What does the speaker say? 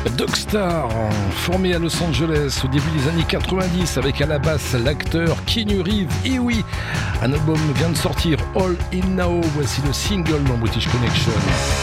Dogstar, formé à Los Angeles au début des années 90 avec à la basse l'acteur Keanu Reeves. Et oui, un album vient de sortir, All In Now. Voici le single dans British Connection.